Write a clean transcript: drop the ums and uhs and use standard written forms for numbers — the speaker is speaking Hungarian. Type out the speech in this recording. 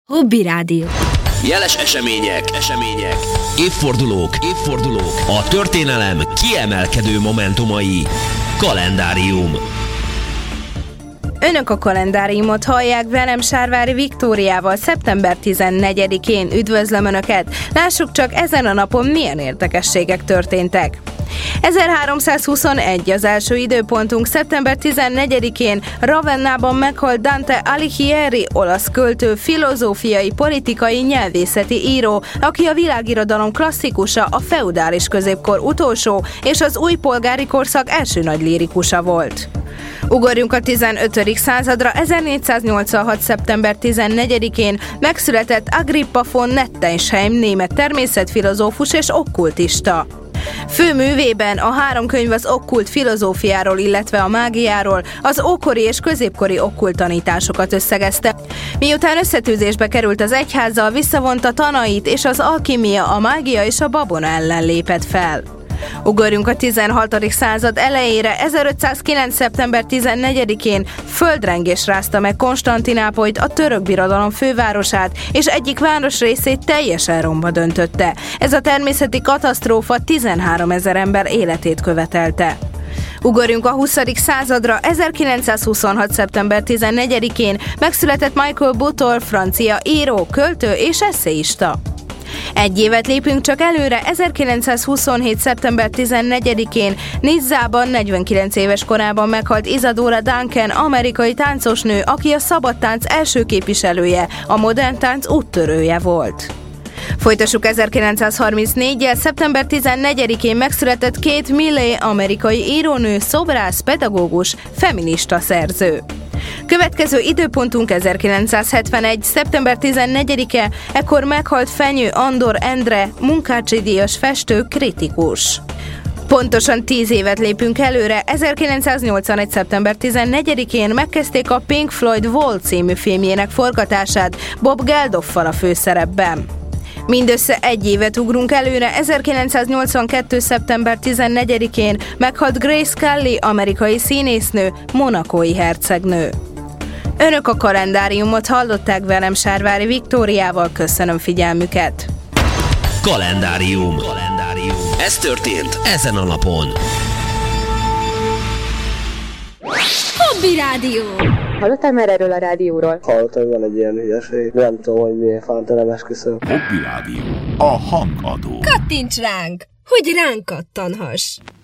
Hobby Rádió. Jeles események, évfordulók, a történelem kiemelkedő momentumai. Kalendárium. Önök a kalendáriumot hallják, velem Sárvári Viktóriával szeptember 14-én. Üdvözlöm Önöket! Lássuk csak, ezen a napon milyen érdekességek történtek. 1321 az első időpontunk, szeptember 14-én Ravennában meghalt Dante Alighieri, olasz költő, filozófiai, politikai, nyelvészeti író, aki a világirodalom klasszikusa, a feudális középkor utolsó és az új polgári korszak első nagy lírikusa volt. Ugorjunk a 15. századra, 1486. szeptember 14-én megszületett Agrippa von Nettesheim, német természetfilozófus és okkultista. Főművében a 3 könyv az okkult filozófiáról, illetve a mágiáról, az ókori és középkori okkult tanításokat összegezte. Miután összetűzésbe került az egyházzal, visszavonta tanait, és az alkimia, a mágia és a babona ellen lépett fel. Ugorjunk a 16. század elejére, 1509. szeptember 14-én földrengés rázta meg Konstantinápolyt, a török birodalom fővárosát, és egyik városrészét teljesen romba döntötte. Ez a természeti katasztrófa 13 000 ember életét követelte. Ugorjunk a 20. századra, 1926. szeptember 14-én megszületett Michael Butor, francia író, költő és esszéista. Egy évet lépünk csak előre, 1927. szeptember 14-én Nizzában 49 éves korában meghalt Isadora Duncan, amerikai táncosnő, aki a szabadtánc első képviselője, a modern tánc úttörője volt. Folytassuk 1934-jel, szeptember 14-én megszületett Kate Millay, amerikai írónő, szobrász, pedagógus, feminista szerző. Következő időpontunk 1971. szeptember 14-e, ekkor meghalt Fenyő Andor Endre, Munkácsi-díjas festő, kritikus. Pontosan 10 évet lépünk előre, 1981. szeptember 14-én megkezdték a Pink Floyd Wall című filmjének forgatását Bob Geldofffal a főszerepben. Mindössze egy évet ugrunk előre, 1982. szeptember 14-én meghalt Grace Kelly, amerikai színésznő, monacói hercegnő. Önök a kalendáriumot hallották, velem Sárvári Viktóriával, köszönöm figyelmüket. Kalendárium. Ez történt ezen a napon. Hobby Rádió. Hallottál már erről a rádióról? Hallottam, hogy van egy ilyen hülyeség. Nem tudom, hogy milyen fanta, nem esküszöm. Hobby Rádió. A hangadó. Kattints ránk, hogy ránk kattanhass.